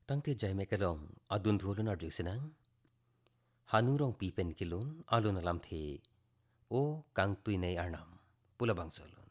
Tangte jai me kalong adun thulun ar sinang hanurong pipen kilun alun alam the o kang tui nei arnam pula bangsolun.